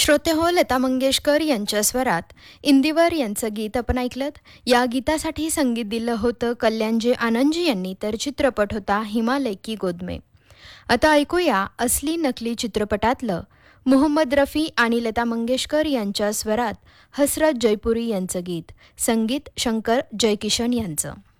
श्रोते हो, लता मंगेशकर यांच्या स्वरात इंदिवर यांचं गीत आपण ऐकलत. या गीतासाठी संगीत दिलं होतं कल्याणजी आनंदजी यांनी, तर चित्रपट होता हिमालय की गोद में. आता ऐकूया असली नकली चित्रपटातलं मोहम्मद रफी आणि लता मंगेशकर यांच्या स्वरात हसरत जयपुरी यांचं गीत, संगीत शंकर जयकिशन यांचं.